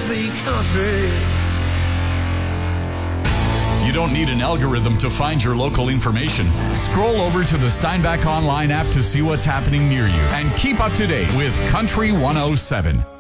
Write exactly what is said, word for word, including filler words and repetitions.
be country. You don't need an algorithm to find your local information. Scroll over to the Steinbach Online app to see what's happening near you and keep up to date with Country one oh seven.